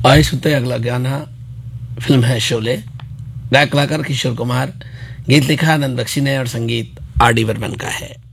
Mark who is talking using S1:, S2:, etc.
S1: आइए सुनते हैं अगला गाना। फिल्म है शोले, गायक कलाकार किशोर कुमार, गीत लिखा आनंद बख्शी ने और संगीत आर डी बर्मन का है।